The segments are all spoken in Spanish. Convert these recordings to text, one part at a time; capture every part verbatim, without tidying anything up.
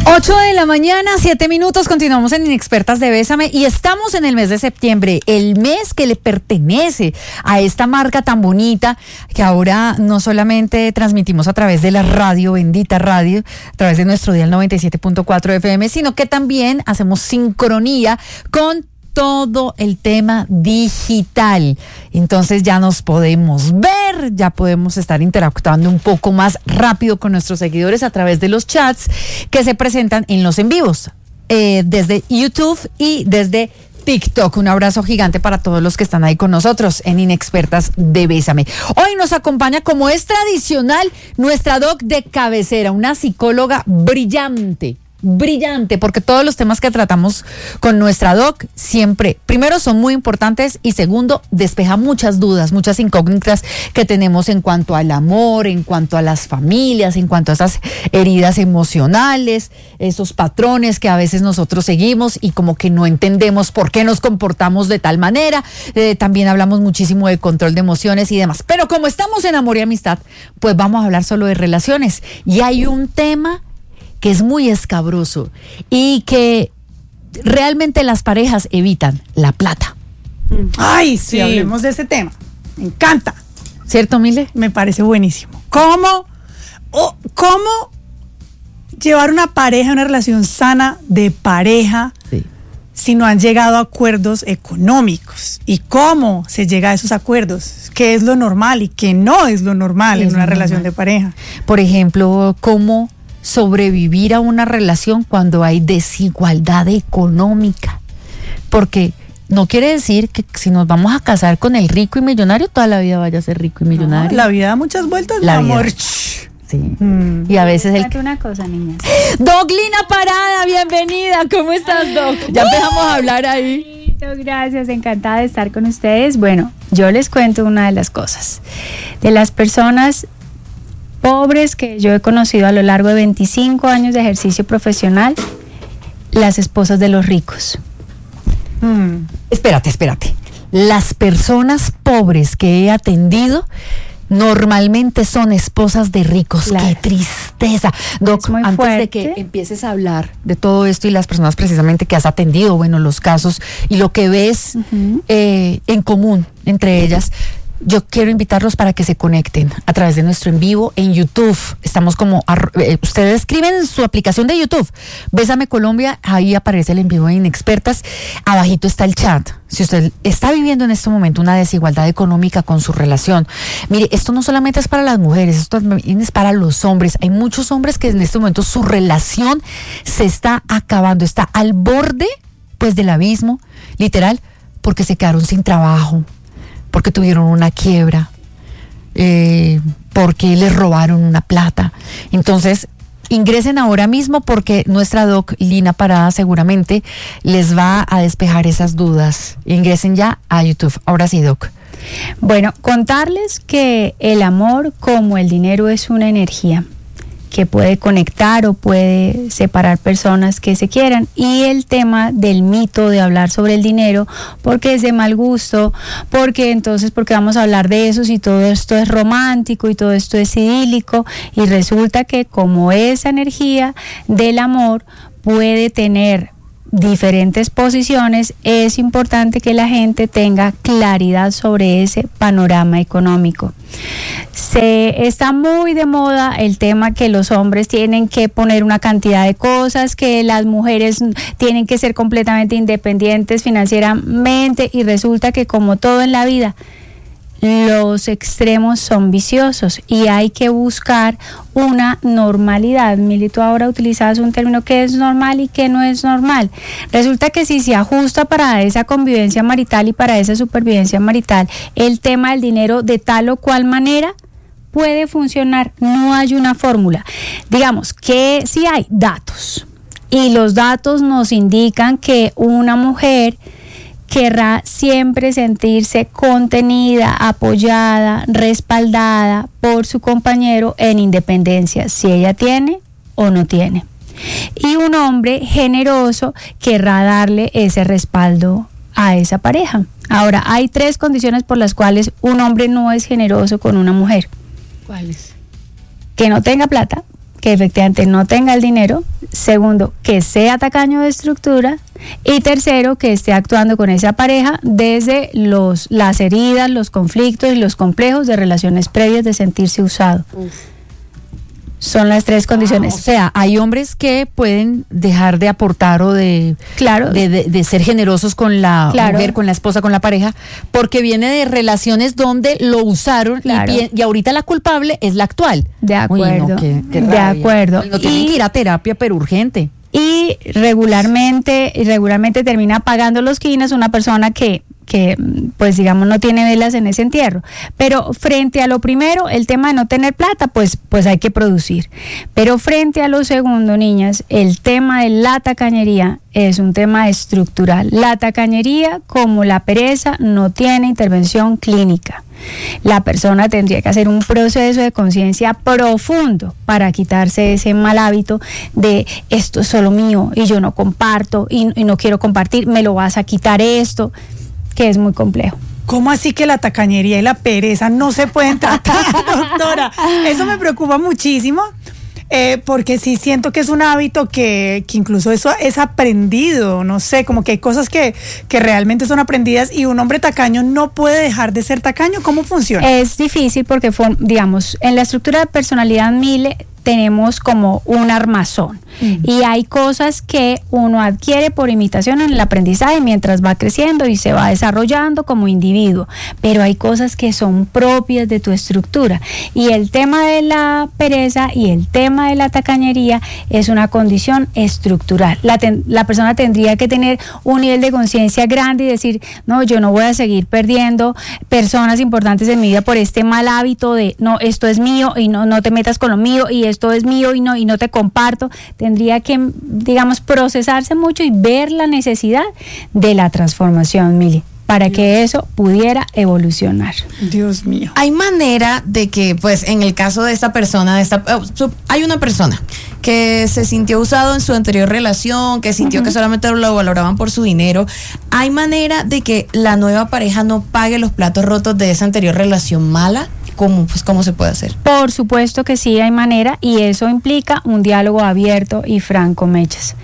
ocho de la mañana, siete minutos, continuamos en Inexpertas de Bésame y estamos en el mes de septiembre, el mes que le pertenece a esta marca tan bonita que ahora no solamente transmitimos a través de la radio, bendita radio, a través de nuestro dial noventa y siete punto cuatro F M, sino que también hacemos sincronía con todo el tema digital. Entonces ya nos podemos ver, ya podemos estar interactuando un poco más rápido con nuestros seguidores a través de los chats que se presentan en los en vivos, eh, desde YouTube y desde TikTok. Un abrazo gigante para todos los que están ahí con nosotros en Inexpertas de Bésame. Hoy nos acompaña, como es tradicional, nuestra doc de cabecera, una psicóloga brillante. brillante, porque todos los temas que tratamos con nuestra doc siempre, primero, son muy importantes y segundo, despeja muchas dudas, muchas incógnitas que tenemos en cuanto al amor, en cuanto a las familias, en cuanto a esas heridas emocionales, esos patrones que a veces nosotros seguimos y como que no entendemos por qué nos comportamos de tal manera. Eh, también hablamos muchísimo de control de emociones y demás, pero como estamos en amor y amistad, pues vamos a hablar solo de relaciones y hay un tema que es muy escabroso y que realmente las parejas evitan: la plata. Ay, sí, hablemos de ese tema. Me encanta. ¿Cierto, Mile? Me parece buenísimo. ¿Cómo, oh, cómo llevar una pareja, una relación sana de pareja, sí, si no han llegado a acuerdos económicos? ¿Y cómo se llega a esos acuerdos? ¿Qué es lo normal y qué no es lo normal es en una normal. relación de pareja? Por ejemplo, ¿cómo sobrevivir a una relación cuando hay desigualdad económica? Porque no quiere decir que si nos vamos a casar con el rico y millonario, toda la vida vaya a ser rico y millonario. No, la vida da muchas vueltas, la mi amor. Vida. Sí. Mm. Y a veces el... una cosa, niñas. Doc Lina Parada, bienvenida. ¿Cómo estás, Doc? Ya empezamos a hablar ahí. Gracias, encantada de estar con ustedes. Bueno, yo les cuento una de las cosas. De las personas pobres que yo he conocido a lo largo de veinticinco años de ejercicio profesional, las esposas de los ricos. Hmm. Espérate, espérate. Las personas pobres que he atendido normalmente son esposas de ricos. Claro. ¡Qué tristeza! Doc, antes fuerte. de que empieces a hablar de todo esto y las personas precisamente que has atendido, bueno, los casos y lo que ves uh-huh. eh, en común entre ellas, yo quiero invitarlos para que se conecten a través de nuestro en vivo en YouTube. Estamos como, eh, ustedes escriben su aplicación de YouTube, Bésame Colombia, ahí aparece el en vivo de Inexpertas, abajito está el chat. Si usted está viviendo en este momento una desigualdad económica con su relación, mire, esto no solamente es para las mujeres, esto también es para los hombres. Hay muchos hombres que en este momento su relación se está acabando, está al borde pues del abismo, literal, porque se quedaron sin trabajo, porque tuvieron una quiebra, eh, porque les robaron una plata. Entonces, ingresen ahora mismo porque nuestra doc Lina Parada seguramente les va a despejar esas dudas. Ingresen ya a YouTube. Ahora sí, doc. Bueno, contarles que el amor, como el dinero, es una energía que puede conectar o puede separar personas que se quieran, y el tema del mito de hablar sobre el dinero porque es de mal gusto, porque entonces porque vamos a hablar de eso si todo esto es romántico y todo esto es idílico, y resulta que como esa energía del amor puede tener diferentes posiciones, es importante que la gente tenga claridad sobre ese panorama económico. Se está muy de moda el tema que los hombres tienen que poner una cantidad de cosas, que las mujeres tienen que ser completamente independientes financieramente, y resulta que, como todo en la vida, los extremos son viciosos y hay que buscar una normalidad. Mili, tú ahora utilizas un término, que es normal y que no es normal. Resulta que si se ajusta para esa convivencia marital y para esa supervivencia marital el tema del dinero de tal o cual manera, puede funcionar. No hay una fórmula. Digamos que sí hay datos, y los datos nos indican que una mujer querrá siempre sentirse contenida, apoyada, respaldada por su compañero en independencia, si ella tiene o no tiene. Y un hombre generoso querrá darle ese respaldo a esa pareja. Ahora, hay tres condiciones por las cuales un hombre no es generoso con una mujer. ¿Cuáles? Que no tenga plata, que efectivamente no tenga el dinero. Segundo, que sea tacaño de estructura. Y tercero, que esté actuando con esa pareja desde los, las heridas, los conflictos y los complejos de relaciones previas de sentirse usado. Uf. Son las tres condiciones. Ah, o sea, hay hombres que pueden dejar de aportar o de, claro. de, de, de ser generosos con la claro. mujer, con la esposa, con la pareja, porque viene de relaciones donde lo usaron claro. y, y ahorita la culpable es la actual. De acuerdo. Uy, no, qué, qué de acuerdo. No tienen y, que ir a terapia, pero urgente. Y regularmente, regularmente termina pagando los quines una persona que que pues digamos no tiene velas en ese entierro. Pero frente a lo primero, el tema de no tener plata, pues, pues hay que producir. Pero frente a lo segundo, niñas, el tema de la tacañería es un tema estructural. La tacañería, como la pereza, no tiene intervención clínica. La persona tendría que hacer un proceso de conciencia profundo para quitarse ese mal hábito de esto es solo mío y yo no comparto y, y no quiero compartir, me lo vas a quitar esto, que es muy complejo. ¿Cómo así que la tacañería y la pereza no se pueden tratar, doctora? Eso me preocupa muchísimo, eh, porque sí siento que es un hábito que, que incluso eso es aprendido, no sé, como que hay cosas que, que realmente son aprendidas y un hombre tacaño no puede dejar de ser tacaño. ¿Cómo funciona? Es difícil porque, digamos, en la estructura de personalidad Mille tenemos como un armazón mm. y hay cosas que uno adquiere por imitación en el aprendizaje mientras va creciendo y se va desarrollando como individuo, pero hay cosas que son propias de tu estructura y el tema de la pereza y el tema de la tacañería es una condición estructural. La, ten, la persona tendría que tener un nivel de conciencia grande y decir, no, yo no voy a seguir perdiendo personas importantes en mi vida por este mal hábito de, no, esto es mío y no, no te metas con lo mío y esto es mío y no, y no te comparto. Tendría que, digamos, procesarse mucho y ver la necesidad de la transformación, Mili, para Dios. Que eso pudiera evolucionar. Dios mío. Hay manera de que, pues, en el caso de esta persona, de esta, oh, hay una persona que se sintió usado en su anterior relación, que sintió uh-huh. que solamente lo valoraban por su dinero. ¿Hay manera de que la nueva pareja no pague los platos rotos de esa anterior relación mala? ¿Cómo, pues, ¿Cómo se puede hacer? Por supuesto que sí hay manera y eso implica un diálogo abierto y franco, Mechas.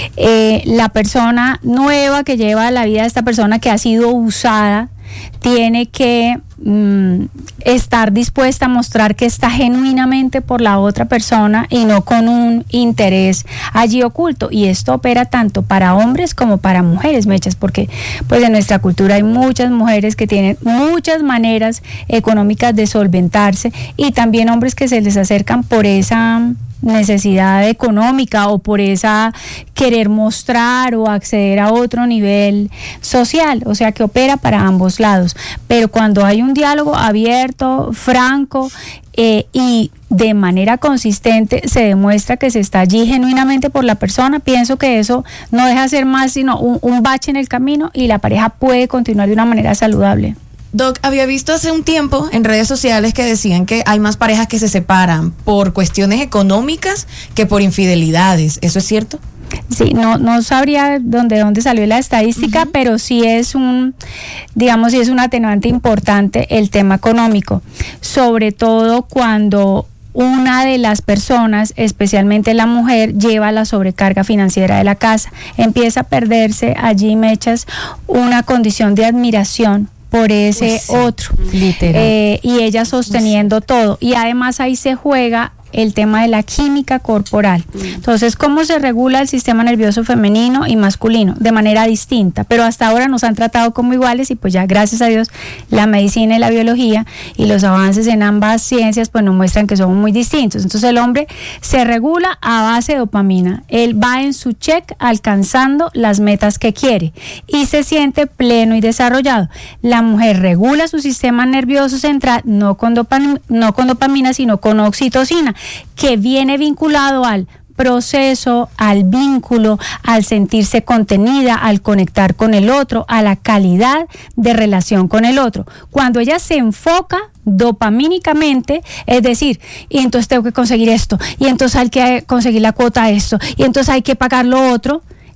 Eh, la persona nueva que lleva la vida de esta persona que ha sido usada tiene que mm, estar dispuesta a mostrar que está genuinamente por la otra persona y no con un interés allí oculto, y esto opera tanto para hombres como para mujeres, Mechas, porque pues en nuestra cultura hay muchas mujeres que tienen muchas maneras económicas de solventarse y también hombres que se les acercan por esa necesidad económica o por esa querer mostrar o acceder a otro nivel social, o sea que opera para ambos lados, pero cuando hay un diálogo abierto, franco eh, y de manera consistente se demuestra que se está allí genuinamente por la persona, pienso que eso no deja de ser más sino un, un bache en el camino y la pareja puede continuar de una manera saludable. Doc, había visto hace un tiempo en redes sociales que decían que hay más parejas que se separan por cuestiones económicas que por infidelidades. ¿Eso es cierto? Sí, no, no sabría dónde, dónde salió la estadística, uh-huh. pero sí es un, digamos, sí es un atenuante importante el tema económico, sobre todo cuando una de las personas, especialmente la mujer, lleva la sobrecarga financiera de la casa. Empieza a perderse allí, Mechas, una condición de admiración por ese pues sí, otro, literal. Eh, y ella sosteniendo pues sí. todo, y además ahí se juega el tema de la química corporal. Entonces, ¿cómo se regula el sistema nervioso femenino y masculino? De manera distinta, pero hasta ahora nos han tratado como iguales y pues ya gracias a Dios la medicina y la biología y los avances en ambas ciencias pues nos muestran que somos muy distintos. Entonces el hombre se regula a base de dopamina, él va en su check alcanzando las metas que quiere y se siente pleno y desarrollado. La mujer regula su sistema nervioso central no con dopamina, no con dopamina sino con oxitocina, que viene vinculado al proceso, al vínculo, al sentirse contenida, al conectar con el otro, a la calidad de relación con el otro. Cuando ella se enfoca dopamínicamente, es decir, y entonces tengo que conseguir esto, y entonces hay que conseguir la cuota a esto, y entonces hay que pagar lo otro,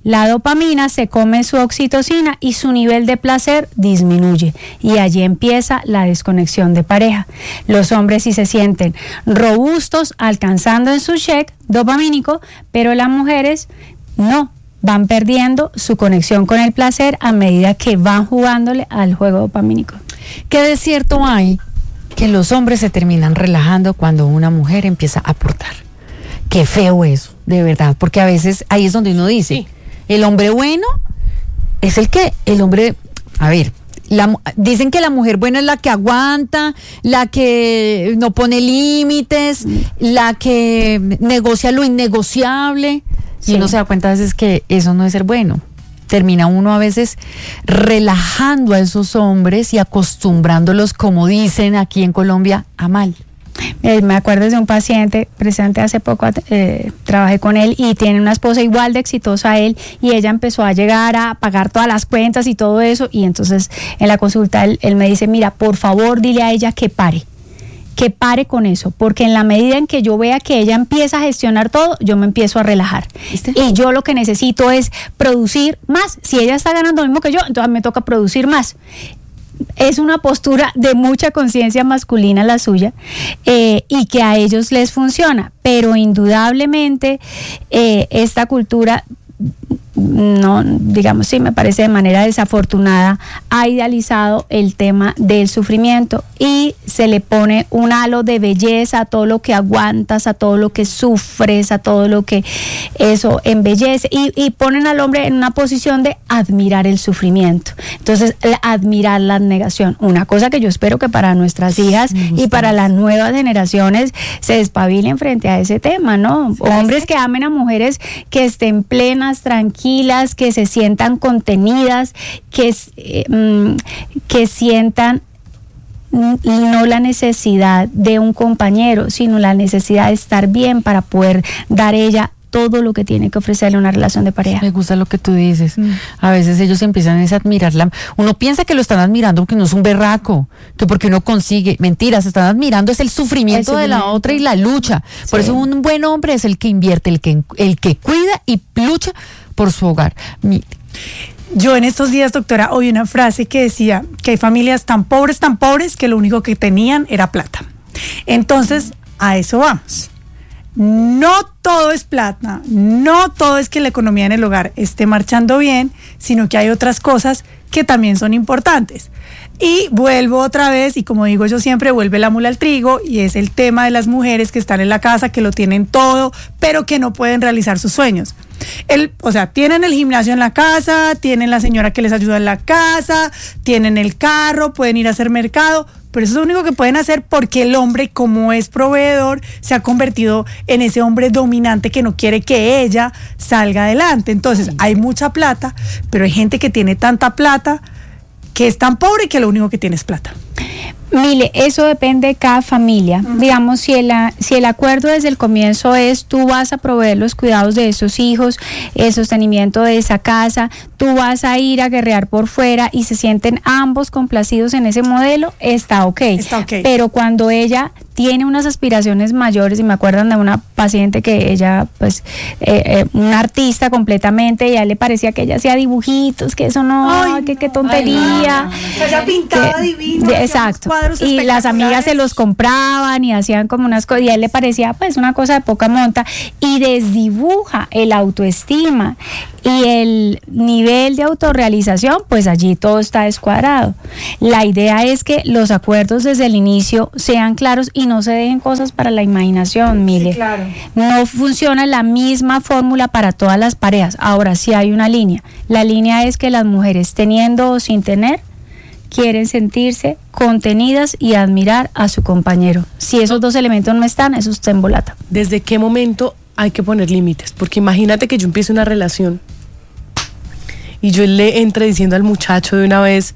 La dopamina se come su oxitocina y su nivel de placer disminuye, y allí empieza la desconexión de pareja. Los hombres sí se sienten robustos alcanzando en su check dopamínico, pero las mujeres no, van perdiendo su conexión con el placer a medida que van jugándole al juego dopamínico. ¿Qué de cierto hay que los hombres se terminan relajando cuando una mujer empieza a aportar? Qué feo eso, de verdad, porque a veces ahí es donde uno dice, sí, el hombre bueno es el que, el hombre, a ver, la, dicen que la mujer buena es la que aguanta, la que no pone límites, mm. la que negocia lo innegociable, sí. Y uno se da cuenta a veces que eso no es ser bueno. Termina uno a veces relajando a esos hombres y acostumbrándolos, como dicen aquí en Colombia, a mal. Eh, me acuerdo de un paciente presente hace poco, eh, trabajé con él y tiene una esposa igual de exitosa a él, y ella empezó a llegar a pagar todas las cuentas y todo eso, y entonces en la consulta él, él me dice, mira, por favor dile a ella que pare, que pare con eso, porque en la medida en que yo vea que ella empieza a gestionar todo, yo me empiezo a relajar. ¿Viste? Y yo lo que necesito es producir más. Si ella está ganando lo mismo que yo, entonces me toca producir más. Es una postura de mucha conciencia masculina la suya, eh, y que a ellos les funciona, pero indudablemente eh, esta cultura, no, digamos, sí, me parece de manera desafortunada, ha idealizado el tema del sufrimiento y se le pone un halo de belleza a todo lo que aguantas, a todo lo que sufres, a todo lo que eso embellece, y, y ponen al hombre en una posición de admirar el sufrimiento. Entonces, admirar la abnegación, una cosa que yo espero que para nuestras hijas y para las nuevas generaciones se despabilen frente a ese tema, ¿no? Hombres que amen a mujeres que estén plenas, tranquilas, que se sientan contenidas, que, eh, que sientan no la necesidad de un compañero, sino la necesidad de estar bien para poder dar ella todo lo que tiene que ofrecerle una relación de pareja. Me gusta lo que tú dices. Mm. A veces ellos empiezan a admirarla. Uno piensa que lo están admirando porque no es un berraco, que porque uno consigue. Mentiras, están admirando es el sufrimiento, el sufrimiento de la otra y la lucha. Sí. Por eso un buen hombre es el que invierte, el que, el que cuida y lucha por su hogar. Mi, Yo en estos días, doctora, oí una frase que decía que hay familias tan pobres, tan pobres, que lo único que tenían era plata. Entonces, a eso vamos. No todo es plata, no todo es que la economía en el hogar esté marchando bien, sino que hay otras cosas que también son importantes. Y vuelvo otra vez, y como digo yo siempre, vuelve la mula al trigo, y es el tema de las mujeres que están en la casa, que lo tienen todo, pero que no pueden realizar sus sueños. El, o sea, tienen el gimnasio en la casa, tienen la señora que les ayuda en la casa, tienen el carro, pueden ir a hacer mercado, pero eso es lo único que pueden hacer porque el hombre, como es proveedor, se ha convertido en ese hombre dominante que no quiere que ella salga adelante. Entonces, hay mucha plata, pero hay gente que tiene tanta plata que es tan pobre que lo único que tiene es plata. Mire, eso depende de cada familia. Uh-huh. Digamos, si el, si el acuerdo desde el comienzo es tú vas a proveer los cuidados de esos hijos, el sostenimiento de esa casa, tú vas a ir a guerrear por fuera y se sienten ambos complacidos en ese modelo, está ok. Está ok. Pero cuando ella tiene unas aspiraciones mayores, y me acuerdan de una paciente que ella, pues, eh, eh, una artista completamente, y a él le parecía que ella hacía dibujitos, que eso no, ay, que qué tontería. Ay, no, no. Ella pintaba que, divino. De, exacto. Y las amigas se los compraban y hacían como unas cosas, y a él le parecía pues una cosa de poca monta, y desdibuja el autoestima y el nivel de autorrealización, pues allí todo está descuadrado. La idea es que los acuerdos desde el inicio sean claros y no se dejen cosas para la imaginación, mire. Sí, claro. No funciona la misma fórmula para todas las parejas. Ahora sí hay una línea. La línea es que las mujeres, teniendo o sin tener, quieren sentirse contenidas y admirar a su compañero. Si esos dos elementos no están, eso está en volata. ¿Desde qué momento hay que poner límites? Porque imagínate que yo empiece una relación y yo le entre diciendo al muchacho de una vez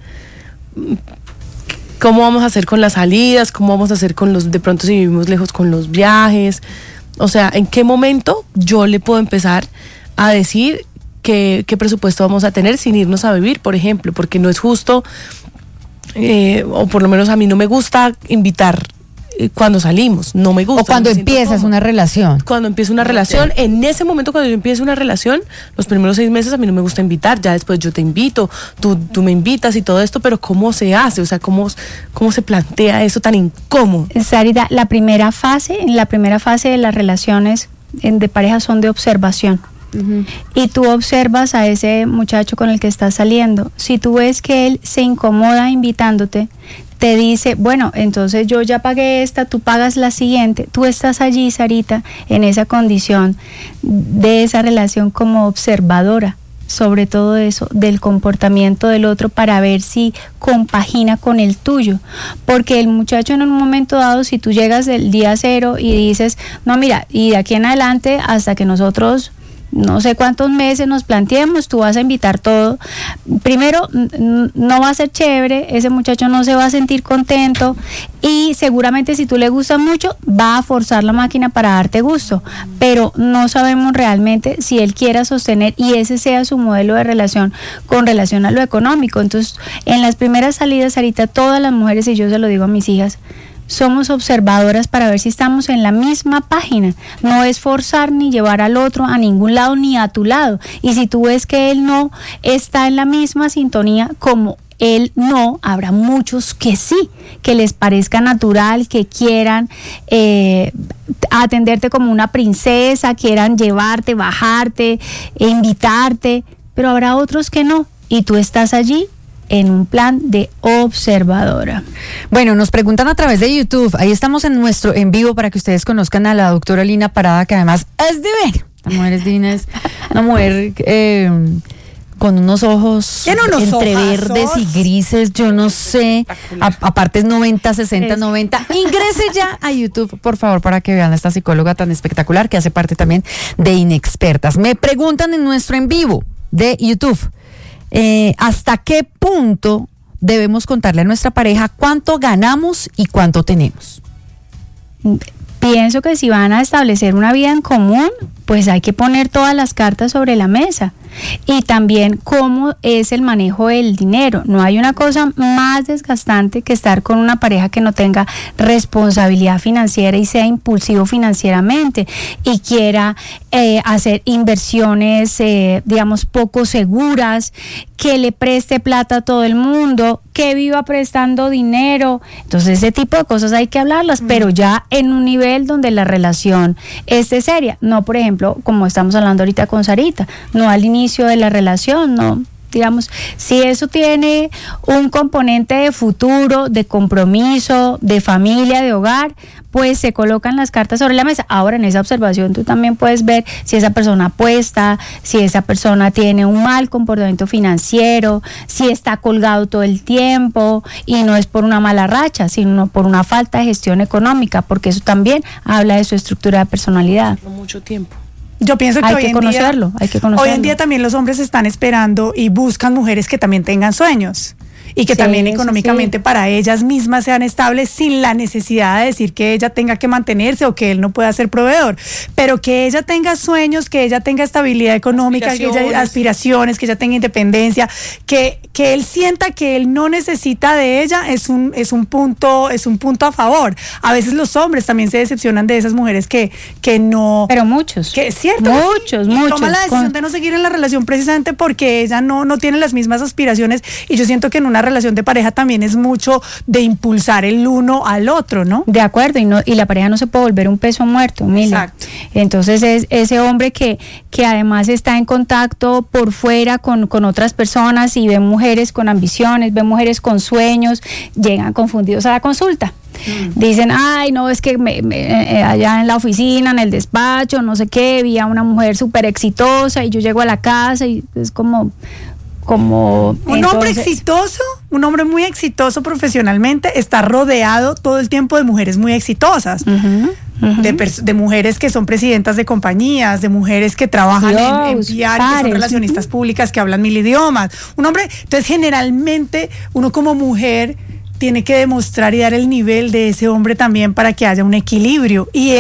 cómo vamos a hacer con las salidas, cómo vamos a hacer con los, de pronto si vivimos lejos, con los viajes. O sea, ¿en qué momento yo le puedo empezar a decir qué, qué presupuesto vamos a tener sin irnos a vivir, por ejemplo? Porque no es justo, eh, o por lo menos a mí no me gusta invitar cuando salimos, no me gusta. O cuando no me empiezas cómoda. una relación. Cuando empiezo una relación, en ese momento cuando yo empiezo una relación, los primeros seis meses a mí no me gusta invitar, ya después yo te invito, tú, tú me invitas y todo esto, pero ¿cómo se hace? O sea, ¿cómo, cómo se plantea eso tan incómodo? Sarita, la primera fase, la primera fase de las relaciones en, de pareja son de observación. Uh-huh. Y tú observas a ese muchacho con el que estás saliendo. Si tú ves que él se incomoda invitándote, te dice, bueno, entonces yo ya pagué esta, tú pagas la siguiente. Tú estás allí, Sarita, en esa condición de esa relación como observadora sobre todo eso, del comportamiento del otro para ver si compagina con el tuyo. Porque el muchacho en un momento dado, si tú llegas del día cero y dices, no, mira, y de aquí en adelante hasta que nosotros no sé cuántos meses nos planteemos, tú vas a invitar todo. Primero, n- no va a ser chévere, ese muchacho no se va a sentir contento y seguramente si tú le gustas mucho, va a forzar la máquina para darte gusto, pero no sabemos realmente si él quiera sostener y ese sea su modelo de relación con relación a lo económico. Entonces, en las primeras salidas, ahorita todas las mujeres, y yo se lo digo a mis hijas, somos observadoras para ver si estamos en la misma página. No es forzar ni llevar al otro a ningún lado ni a tu lado. Y si tú ves que él no está en la misma sintonía como él no, habrá muchos que sí, que les parezca natural, que quieran eh, atenderte como una princesa, quieran llevarte, bajarte, e invitarte, pero habrá otros que no. Y tú estás allí en un plan de observadora. Bueno, nos preguntan a través de YouTube, ahí estamos en nuestro en vivo para que ustedes conozcan a la doctora Lina Parada, que además es divina. La mujer es divina, es una mujer eh, con unos ojos Tiene unos entre ojazos. verdes y grises, yo no sé, a, aparte es noventa, sesenta, noventa. Ingrese ya a YouTube, por favor, para que vean a esta psicóloga tan espectacular que hace parte también de Inexpertas. Me preguntan en nuestro en vivo de YouTube, Eh, ¿hasta qué punto debemos contarle a nuestra pareja cuánto ganamos y cuánto tenemos? Pienso que si van a establecer una vida en común, pues hay que poner todas las cartas sobre la mesa. Y también cómo es el manejo del dinero. No hay una cosa más desgastante que estar con una pareja que no tenga responsabilidad financiera y sea impulsivo financieramente y quiera eh, hacer inversiones, eh, digamos, poco seguras, que le preste plata a todo el mundo, que viva prestando dinero. Entonces ese tipo de cosas hay que hablarlas, mm. pero ya en un nivel donde la relación esté seria. No, por ejemplo, como estamos hablando ahorita con Sarita, no al inicio de la relación, no. Digamos, si eso tiene un componente de futuro, de compromiso, de familia, de hogar, pues se colocan las cartas sobre la mesa. Ahora, en esa observación tú también puedes ver si esa persona apuesta, si esa persona tiene un mal comportamiento financiero, si está colgado todo el tiempo y no es por una mala racha, sino por una falta de gestión económica, porque eso también habla de su estructura de personalidad. No mucho tiempo. Yo pienso que, hay hoy, que en conocerlo, día, hay que conocerlo. hoy en día también los hombres están esperando y buscan mujeres que también tengan sueños y que Sí, también eso económicamente sí. para ellas mismas sean estables sin la necesidad de decir que ella tenga que mantenerse o que él no pueda ser proveedor, pero que ella tenga sueños, que ella tenga estabilidad económica, que ella aspiraciones, que ella tenga independencia, que, que él sienta que él no necesita de ella es un, es un punto, es un punto a favor. A veces los hombres también se decepcionan de esas mujeres que, que no... Pero muchos. Que es cierto. Muchos, y muchos. Toman la decisión Con... de no seguir en la relación precisamente porque ella no, no tiene las mismas aspiraciones y yo siento que en una relación de pareja también es mucho de impulsar el uno al otro, ¿no? De acuerdo, y no y la pareja no se puede volver un peso muerto, Mila. Exacto. Entonces es ese hombre que, que además está en contacto por fuera con, con otras personas y ve mujeres con ambiciones, ve mujeres con sueños, llegan confundidos a la consulta. Mm. Dicen, ay, no, es que me, me, eh, allá en la oficina, en el despacho, no sé qué, vi a una mujer súper exitosa y yo llego a la casa y es como... como un entonces, hombre exitoso, un hombre muy exitoso profesionalmente está rodeado todo el tiempo de mujeres muy exitosas. Uh-huh. Uh-huh. De, pers- de mujeres que son presidentas de compañías, de mujeres que trabajan Dios, en, en P R, que son relacionistas uh-huh. públicas, que hablan mil idiomas. Un hombre, entonces generalmente uno como mujer tiene que demostrar y dar el nivel de ese hombre también para que haya un equilibrio. Y él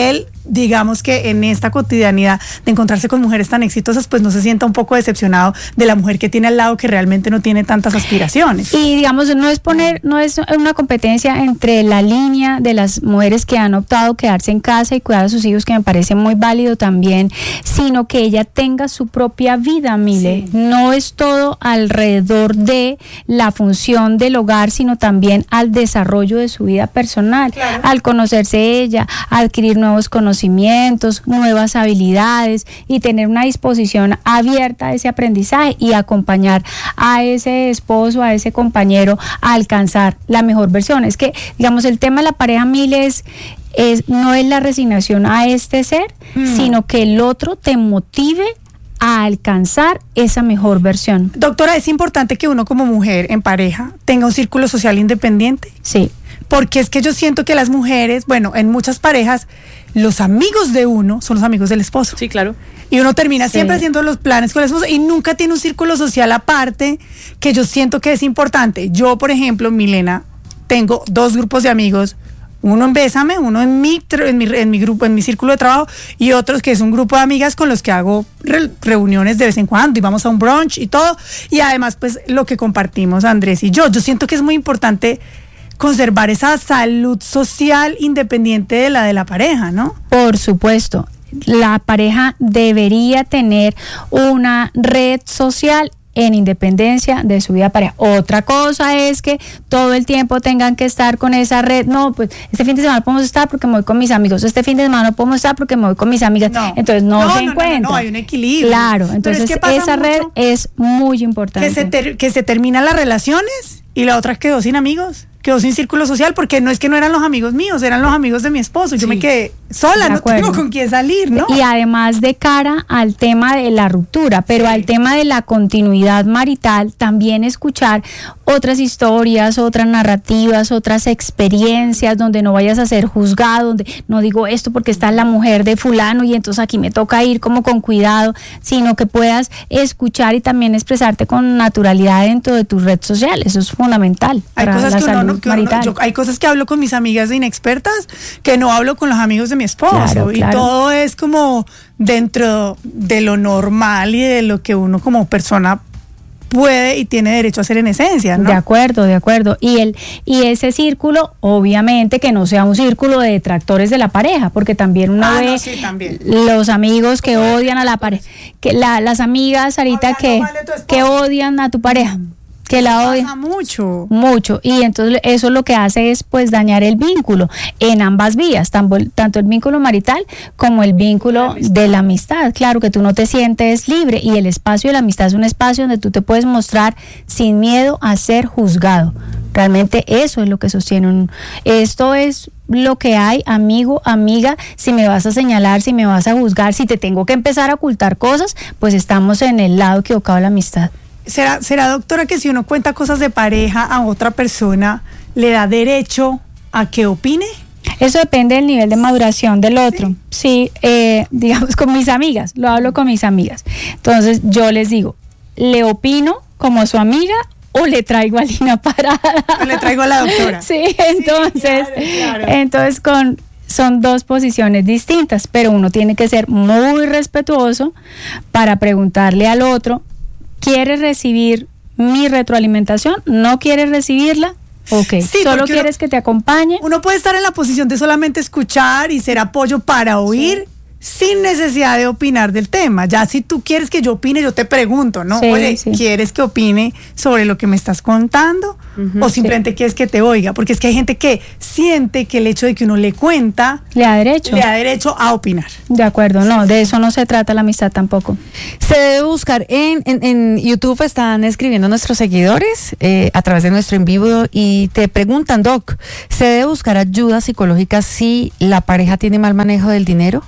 digamos que en esta cotidianidad de encontrarse con mujeres tan exitosas, pues no se sienta un poco decepcionado de la mujer que tiene al lado que realmente no tiene tantas aspiraciones. Y digamos, no es poner, no es una competencia entre la línea de las mujeres que han optado quedarse en casa y cuidar a sus hijos, que me parece muy válido también, sino que ella tenga su propia vida, Mile. Sí. No es todo alrededor de la función del hogar, sino también al desarrollo de su vida personal, claro. Al conocerse ella, adquirir nuevos conocimientos, nuevas habilidades y tener una disposición abierta a ese aprendizaje y acompañar a ese esposo, a ese compañero a alcanzar la mejor versión. Es que, digamos, el tema de la pareja, Mile, es, es no es la resignación a este ser, mm. sino que el otro te motive a alcanzar esa mejor versión. Doctora, ¿es importante que uno como mujer en pareja tenga un círculo social independiente? Sí. Porque es que yo siento que las mujeres, bueno, en muchas parejas, los amigos de uno son los amigos del esposo. Sí, claro. Y uno termina Sí. siempre haciendo los planes con el esposo y nunca tiene un círculo social aparte, que yo siento que es importante. Yo, por ejemplo, Milena, tengo dos grupos de amigos, uno en Bésame, uno en mi, en mi, en mi grupo, en mi círculo de trabajo, y otros que es un grupo de amigas con los que hago re, reuniones de vez en cuando y vamos a un brunch y todo. Y además, pues, lo que compartimos Andrés y yo. Yo siento que es muy importante conservar esa salud social independiente de la de la pareja, ¿no? Por supuesto. La pareja debería tener una red social en independencia de su vida pareja. Otra cosa es que todo el tiempo tengan que estar con esa red. No, pues este fin de semana podemos estar porque me voy con mis amigos. Este fin de semana no podemos estar porque me voy con mis amigas. No. Entonces no, No, se no, encuentra. no, no, hay un equilibrio. Claro, Pero entonces es que pasa esa red mucho es muy importante. Que se, ter- que se terminan las relaciones y la otra quedó sin amigos, quedó sin círculo social, porque no es que no eran los amigos míos, eran los amigos de mi esposo. Yo Sí. me quedé sola, De no acuerdo. tengo con quién salir, ¿no? Y además de cara al tema de la ruptura, pero Sí. al tema de la continuidad marital, también escuchar otras historias, otras narrativas, otras experiencias, donde no vayas a ser juzgado, donde no digo esto porque está la mujer de fulano y entonces aquí me toca ir como con cuidado, sino que puedas escuchar y también expresarte con naturalidad dentro de tu red social. Eso es fundamental Hay para cosas la que uno, salud no, que uno no- marital. yo- hay cosas que hablo con mis amigas de inexpertas que no hablo con los amigos de mi esposo. Claro, y claro. todo es como dentro de lo normal y de lo que uno como persona puede y tiene derecho a hacer en esencia, ¿no? De acuerdo, de acuerdo. Y el y ese círculo, obviamente que no sea un círculo de detractores de la pareja, porque también uno Ah, ve no, sí, también. los amigos que odian a la pareja, que la, las amigas ahorita Hablando que, mal de tu esposo. que odian a tu pareja, que la Pasa odian mucho. mucho, y entonces eso lo que hace es pues dañar el vínculo en ambas vías, tanto, tanto el vínculo marital como el vínculo de la amistad. Claro que tú no te sientes libre, y el espacio de la amistad es un espacio donde tú te puedes mostrar sin miedo a ser juzgado. Realmente eso es lo que sostiene un, esto es lo que hay, amigo, amiga. Si me vas a señalar, si me vas a juzgar, si te tengo que empezar a ocultar cosas, pues estamos en el lado equivocado de la amistad. ¿Será, será, doctora, que si uno cuenta cosas de pareja a otra persona, le da derecho a que opine? Eso depende del nivel de maduración del otro. Sí, eh, digamos con mis amigas, lo hablo con mis amigas. Entonces yo les digo, ¿le opino como su amiga o le traigo a Lina Parada? O le traigo a la doctora. Sí, entonces, claro, claro. entonces con son dos posiciones distintas, pero uno tiene que ser muy respetuoso para preguntarle al otro, ¿quieres recibir mi retroalimentación? ¿No quieres recibirla? Ok, Sí, ¿solo porque quieres uno- que te acompañe? Uno puede estar en la posición de solamente escuchar y ser apoyo para oír, sin necesidad de opinar del tema. Ya si tú quieres que yo opine, yo te pregunto, ¿no? Sí, Oye, sí. ¿quieres que opine sobre lo que me estás contando? O simplemente quieres que te oiga, porque es que hay gente que siente que el hecho de que uno le cuenta Le da derecho. le da derecho a opinar. De acuerdo, no, de eso no se trata la amistad tampoco. Se debe buscar en, en, en YouTube, están escribiendo nuestros seguidores eh, a través de nuestro en vivo y te preguntan, Doc, ¿se debe buscar ayuda psicológica si la pareja tiene mal manejo del dinero?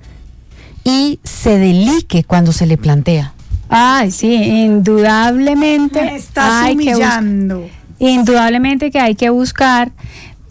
Y se delique cuando se le plantea. Ay, sí, indudablemente Me estás hay que bus- humillando. indudablemente que hay que buscar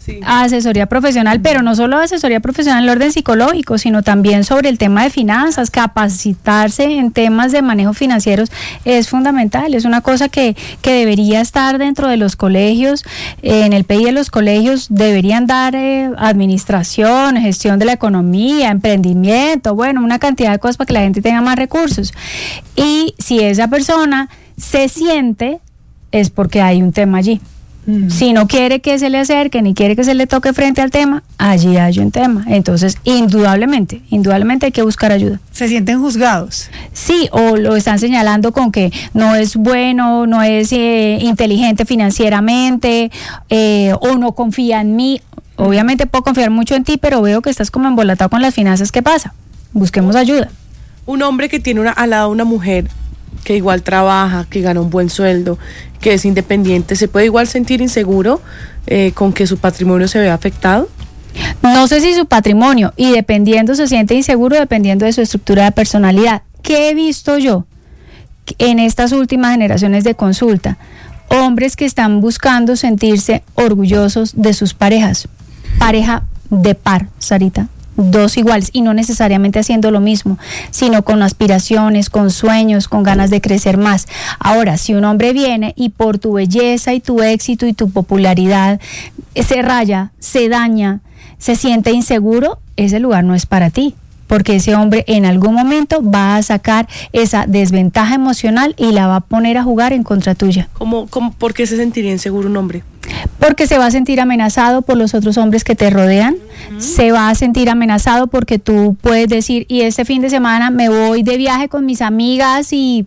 Sí. Asesoría profesional, pero no solo asesoría profesional en el orden psicológico, sino también sobre el tema de finanzas. Capacitarse en temas de manejo financieros es fundamental, es una cosa que, que debería estar dentro de los colegios. Eh, en el P I de los colegios deberían dar eh, administración, gestión de la economía, emprendimiento, bueno, una cantidad de cosas para que la gente tenga más recursos. Y si esa persona se siente, es porque hay un tema allí. Mm. Si no quiere que se le acerque ni quiere que se le toque frente al tema, allí hay un tema. Entonces, indudablemente, indudablemente hay que buscar ayuda. ¿Se sienten juzgados? Sí, o lo están señalando con que no es bueno, no es eh, inteligente financieramente, eh, o no confía en mí. Obviamente puedo confiar mucho en ti, pero veo que estás como embolatado con las finanzas. ¿Qué pasa? Busquemos ayuda. Un hombre que tiene una, al lado una mujer que igual trabaja, que gana un buen sueldo, que es independiente, ¿se puede igual sentir inseguro eh, con que su patrimonio se vea afectado? No sé si su patrimonio, y dependiendo se siente inseguro, dependiendo de su estructura de personalidad. ¿Qué he visto yo en estas últimas generaciones de consulta? Hombres que están buscando sentirse orgullosos de sus parejas. Pareja de par, Sarita. Dos iguales, y no necesariamente haciendo lo mismo, sino con aspiraciones, con sueños, con ganas de crecer más. Ahora, si un hombre viene y por tu belleza y tu éxito y tu popularidad se raya, se daña, se siente inseguro, ese lugar no es para ti, porque ese hombre en algún momento va a sacar esa desventaja emocional y la va a poner a jugar en contra tuya. ¿Cómo, cómo, ¿Por qué se sentiría inseguro un hombre? Porque se va a sentir amenazado por los otros hombres que te rodean, uh-huh. Se va a sentir amenazado porque tú puedes decir, y este fin de semana me voy de viaje con mis amigas y,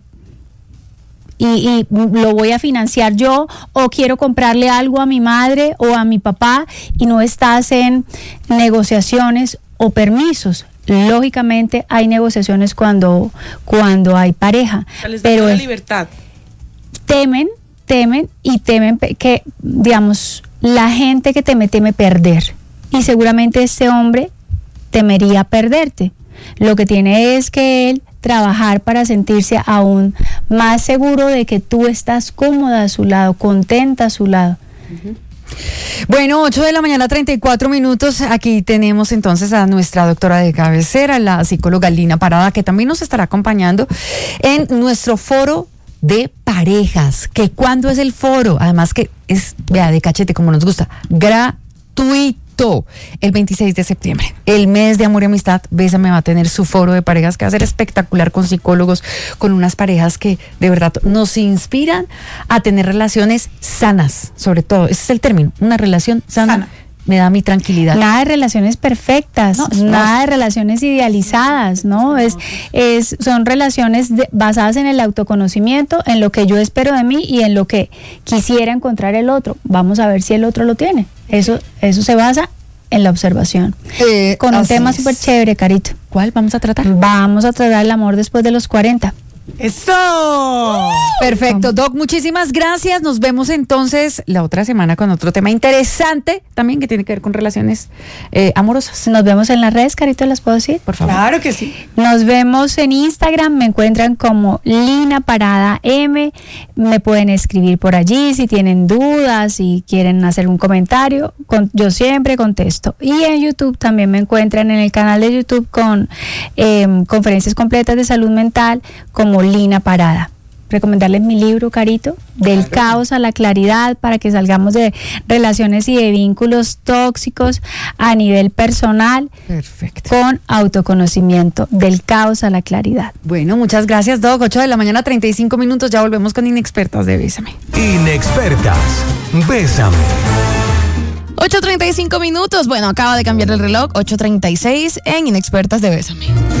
y, y lo voy a financiar yo, o quiero comprarle algo a mi madre o a mi papá, y no estás en negociaciones o permisos. Lógicamente hay negociaciones cuando, cuando hay pareja, les da pero la libertad. Temen temen y temen que, digamos, la gente que teme, teme perder. Y seguramente este hombre temería perderte. Lo que tiene es que él trabajar para sentirse aún más seguro de que tú estás cómoda a su lado, contenta a su lado. Uh-huh. Bueno, ocho de la mañana, treinta y cuatro minutos. Aquí tenemos entonces a nuestra doctora de cabecera, la psicóloga Lina Parada, que también nos estará acompañando en nuestro foro de parejas. Que cuando es el foro, además que es, vea, de cachete como nos gusta, gratuito, el veintiséis de septiembre, el mes de amor y amistad. Bésame va a tener su foro de parejas que va a ser espectacular, con psicólogos, con unas parejas que de verdad nos inspiran a tener relaciones sanas, sobre todo, ese es el término, una relación sana. sana. Me da mi tranquilidad. Nada de relaciones perfectas, no, nada no. de relaciones idealizadas, ¿no? Es, es, son relaciones de, basadas en el autoconocimiento, en lo que yo espero de mí y en lo que quisiera encontrar el otro. Vamos a ver si el otro lo tiene. Eso, eso se basa en la observación. Eh, Con un tema súper chévere, Carito. ¿Cuál vamos a tratar? Vamos a tratar el amor después de los cuarenta. ¡Eso! Perfecto, Doc, muchísimas gracias. Nos vemos entonces la otra semana con otro tema interesante también que tiene que ver con relaciones eh, amorosas. Nos vemos en las redes, Carito, ¿las puedo decir? Por favor. Claro que sí. Nos vemos en Instagram, me encuentran como Lina Parada M. Me pueden escribir por allí si tienen dudas, si quieren hacer un comentario, con, yo siempre contesto. Y en YouTube también me encuentran en el canal de YouTube con eh, conferencias completas de salud mental como Lina Parada. Recomendarles mi libro, Carito, Del caos a la claridad, para que salgamos de relaciones y de vínculos tóxicos a nivel personal. Perfecto. Con autoconocimiento, del caos a la claridad. Bueno, muchas gracias, Doc. ocho de la mañana, treinta y cinco minutos. Ya volvemos con Inexpertas de Bésame. Inexpertas, Bésame. ocho treinta y cinco minutos. Bueno, acaba de cambiar el reloj. ocho treinta y seis en Inexpertas de Bésame.